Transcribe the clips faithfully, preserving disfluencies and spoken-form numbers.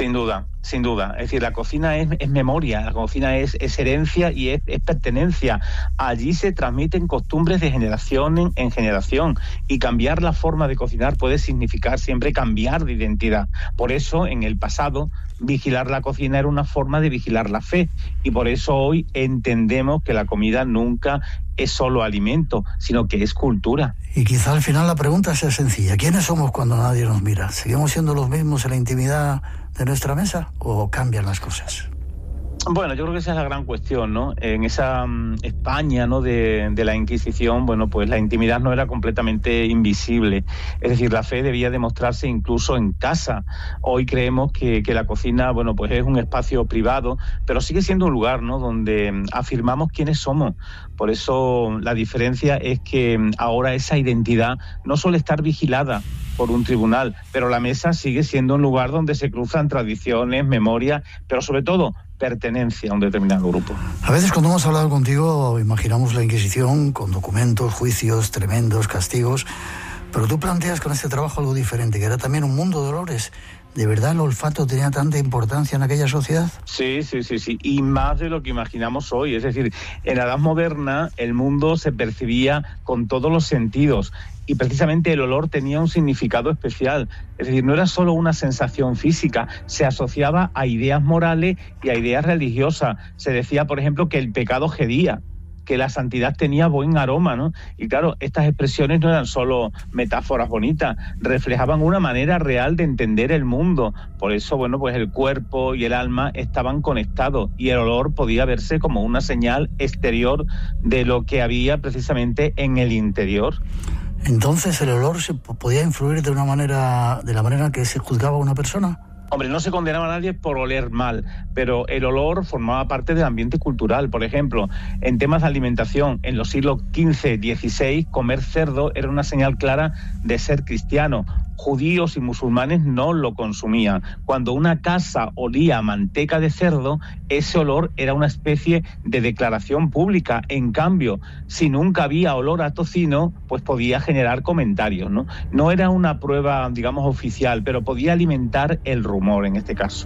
Sin duda, sin duda. Es decir, la cocina es, es memoria, la cocina es, es herencia y es, es pertenencia. Allí se transmiten costumbres de generación en, en generación, y cambiar la forma de cocinar puede significar siempre cambiar de identidad. Por eso, en el pasado, vigilar la cocina era una forma de vigilar la fe, y por eso hoy entendemos que la comida nunca es solo alimento, sino que es cultura. Y quizá al final la pregunta sea sencilla: ¿quiénes somos cuando nadie nos mira? ¿Seguimos siendo los mismos en la intimidad de nuestra mesa o cambian las cosas? Bueno, yo creo que esa es la gran cuestión, ¿no? En esa um, España, ¿no?, de, de la Inquisición, bueno, pues la intimidad no era completamente invisible. Es decir, la fe debía demostrarse incluso en casa. Hoy creemos que, que la cocina, bueno, pues es un espacio privado, pero sigue siendo un lugar, ¿no?, donde afirmamos quiénes somos. Por eso la diferencia es que ahora esa identidad no suele estar vigilada por un tribunal, pero la mesa sigue siendo un lugar donde se cruzan tradiciones, memorias, pero sobre todo pertenencia a un determinado grupo. A veces cuando hemos hablado contigo imaginamos la Inquisición con documentos, juicios, tremendos castigos, pero tú planteas con este trabajo algo diferente, que era también un mundo de olores. ¿De verdad el olfato tenía tanta importancia en aquella sociedad? Sí, sí, sí, sí, y más de lo que imaginamos hoy. Es decir, en la Edad Moderna el mundo se percibía con todos los sentidos, y precisamente el olor tenía un significado especial. Es decir, no era solo una sensación física, se asociaba a ideas morales y a ideas religiosas. Se decía, por ejemplo, que el pecado gedía, que la santidad tenía buen aroma, ¿no? Y claro, estas expresiones no eran solo metáforas bonitas, reflejaban una manera real de entender el mundo. Por eso, bueno, pues el cuerpo y el alma estaban conectados, y el olor podía verse como una señal exterior de lo que había precisamente en el interior. Entonces, ¿el olor se podía influir de una manera, de la manera que se juzgaba a una persona? Hombre, no se condenaba a nadie por oler mal, pero el olor formaba parte del ambiente cultural. Por ejemplo, en temas de alimentación, en los siglos quince, dieciséis, comer cerdo era una señal clara de ser cristiano. Judíos y musulmanes no lo consumían. Cuando una casa olía a manteca de cerdo, ese olor era una especie de declaración pública. En cambio, si nunca había olor a tocino, pues podía generar comentarios, ¿no? No era una prueba, digamos, oficial, pero podía alimentar el rumor en este caso.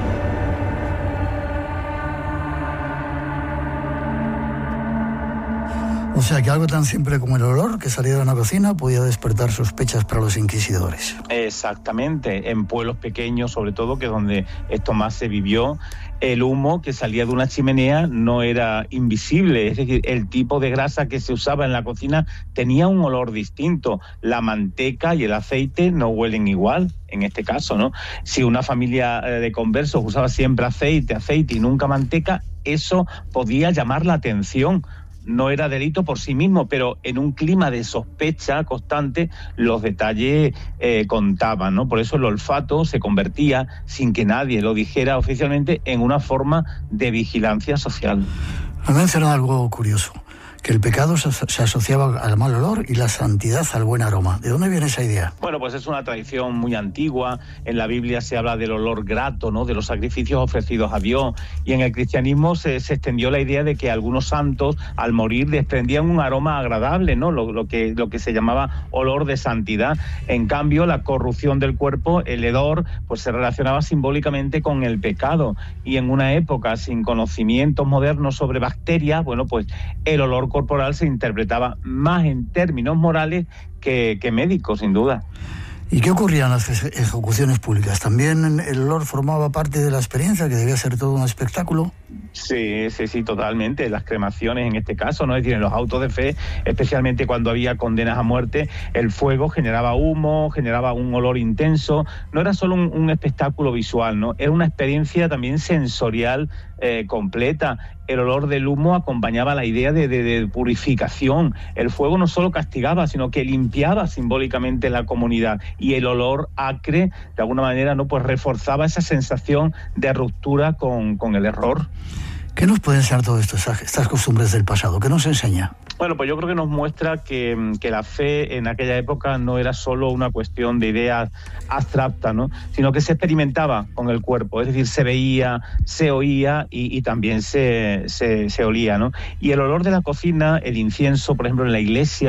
O sea que algo tan simple como el olor que salía de una cocina podía despertar sospechas para los inquisidores. Exactamente, en pueblos pequeños sobre todo, que es donde esto más se vivió, el humo que salía de una chimenea no era invisible. Es decir, el tipo de grasa que se usaba en la cocina tenía un olor distinto. La manteca y el aceite no huelen igual en este caso, ¿no? Si una familia de conversos usaba siempre aceite, aceite y nunca manteca, eso podía llamar la atención. No era delito por sí mismo, pero en un clima de sospecha constante los detalles eh, contaban, ¿no? Por eso el olfato se convertía, sin que nadie lo dijera oficialmente, en una forma de vigilancia social. Ha mencionado algo curioso, que el pecado se asociaba al mal olor y la santidad al buen aroma. ¿De dónde viene esa idea? Bueno, pues es una tradición muy antigua. En la Biblia se habla del olor grato, ¿no?, de los sacrificios ofrecidos a Dios. Y en el cristianismo se, se extendió la idea de que algunos santos, al morir, desprendían un aroma agradable, ¿no?, lo, lo, que, lo que se llamaba olor de santidad. En cambio, la corrupción del cuerpo, el hedor, pues se relacionaba simbólicamente con el pecado. Y en una época sin conocimientos modernos sobre bacterias, bueno, pues el olor corporal se interpretaba más en términos morales que, que médicos, sin duda. ¿Y qué ocurría en las ejecuciones públicas? ¿También el olor formaba parte de la experiencia, que debía ser todo un espectáculo? Sí, sí, sí, totalmente. Las cremaciones en este caso, ¿no? Es decir, en los autos de fe, especialmente cuando había condenas a muerte, el fuego generaba humo, generaba un olor intenso. No era solo un, un espectáculo visual, ¿no? Era una experiencia también sensorial eh, completa. El olor del humo acompañaba la idea de, de, de purificación. El fuego no solo castigaba, sino que limpiaba simbólicamente la comunidad. Y el olor acre, de alguna manera, no, pues reforzaba esa sensación de ruptura con, con el error. ¿Qué nos puede enseñar todo esto, estas costumbres del pasado? ¿Qué nos enseña? Bueno, pues yo creo que nos muestra que, que la fe en aquella época no era solo una cuestión de ideas abstractas, ¿no?, sino que se experimentaba con el cuerpo. Es decir, se veía, se oía y, y también se, se, se olía, ¿no? Y el olor de la cocina, el incienso, por ejemplo, en la iglesia,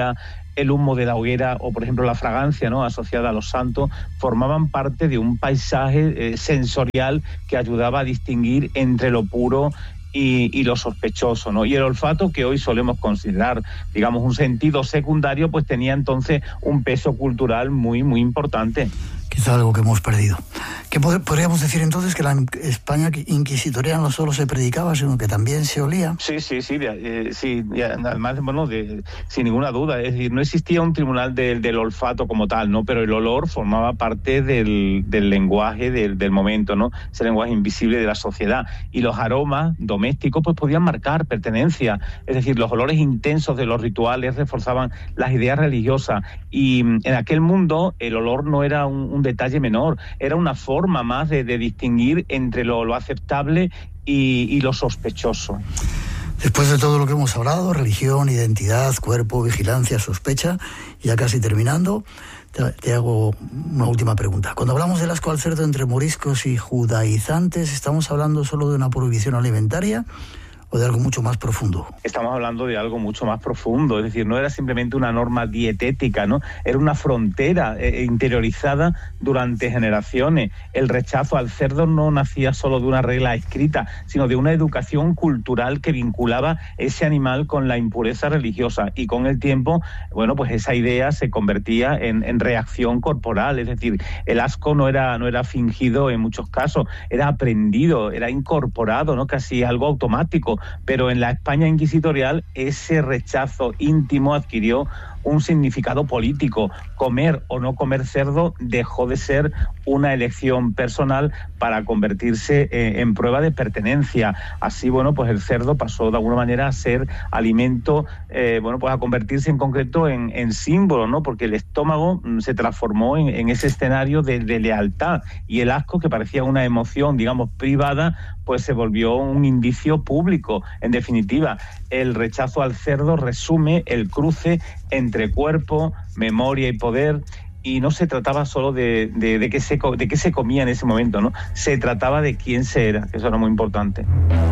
el humo de la hoguera o, por ejemplo, la fragancia, ¿no?, asociada a los santos, formaban parte de un paisaje eh, sensorial que ayudaba a distinguir entre lo puro Y, y lo sospechoso, ¿no? Y el olfato, que hoy solemos considerar, digamos, un sentido secundario, pues tenía entonces un peso cultural muy, muy importante. Quizá algo que hemos perdido. ¿Qué pod- podríamos decir entonces? Que la España inquisitorial no solo se predicaba, sino que también se olía. Sí, sí, sí, eh, sí, además, bueno, de, sin ninguna duda, es decir, no existía un tribunal del, del olfato como tal, ¿no? Pero el olor formaba parte del, del lenguaje del, del momento, ¿no? Ese lenguaje invisible de la sociedad. Y los aromas domésticos, pues podían marcar pertenencia, es decir, los olores intensos de los rituales reforzaban las ideas religiosas. Y en aquel mundo el olor no era un, un detalle menor, era una forma más de, de distinguir entre lo, lo aceptable y, y lo sospechoso. Después de todo lo que hemos hablado, religión, identidad, cuerpo, vigilancia, sospecha, ya casi terminando, te, te hago una última pregunta. Cuando hablamos del asco al cerdo entre moriscos y judaizantes, ¿estamos hablando solo de una prohibición alimentaria o de algo mucho más profundo? Estamos hablando de algo mucho más profundo, es decir, no era simplemente una norma dietética, ¿no? Era una frontera eh, interiorizada durante generaciones. El rechazo al cerdo no nacía solo de una regla escrita, sino de una educación cultural que vinculaba ese animal con la impureza religiosa, y con el tiempo, bueno, pues esa idea se convertía en, en reacción corporal, es decir, el asco no era, no era fingido en muchos casos, era aprendido, era incorporado, ¿no?, casi algo automático. Pero en la España inquisitorial ese rechazo íntimo adquirió un significado político. Comer o no comer cerdo dejó de ser una elección personal para convertirse eh, en prueba de pertenencia. Así, bueno, pues el cerdo pasó de alguna manera a ser alimento, eh, bueno, pues a convertirse en concreto en, en símbolo, ¿no? Porque el estómago mm, se transformó en, en ese escenario de, de lealtad, y el asco, que parecía una emoción, digamos, privada, pues se volvió un indicio público. En definitiva, el rechazo al cerdo resume el cruce entre cuerpo, memoria y poder, y no se trataba solo de, de, de, qué se, de qué se comía en ese momento, ¿no? Se trataba de quién se era, que eso era muy importante.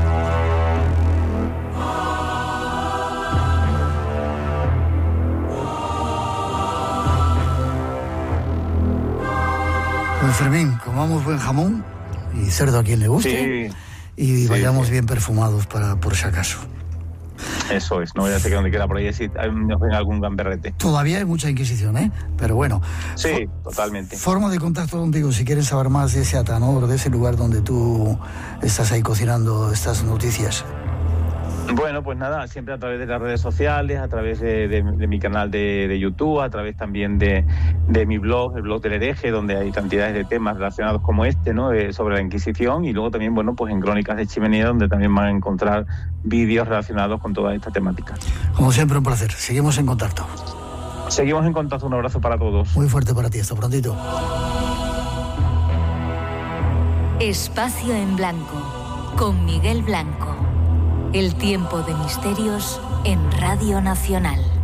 Pues Fermín, comamos buen jamón y cerdo a quien le guste, sí, y vayamos sí, sí. bien perfumados para por si acaso. Eso es, no voy a decir que donde quiera por ahí si nos ven algún gamberrete. Todavía hay mucha inquisición, ¿eh? Pero bueno. Sí, for- totalmente. Forma de contacto contigo, si quieren saber más de ese Atanor, de ese lugar donde tú estás ahí cocinando estas noticias. Bueno, pues nada, siempre a través de las redes sociales, a través de, de, de mi canal de, de YouTube, a través también de, de mi blog, el blog del hereje, donde hay cantidades de temas relacionados como este, ¿no?, de, sobre la Inquisición, y luego también, bueno, pues en Crónicas de Chimenea, donde también van a encontrar vídeos relacionados con toda esta temática. Como siempre, un placer. Seguimos en contacto. Seguimos en contacto. Un abrazo para todos. Muy fuerte para ti. Hasta prontito. Espacio en Blanco, con Miguel Blanco. El tiempo de misterios en Radio Nacional.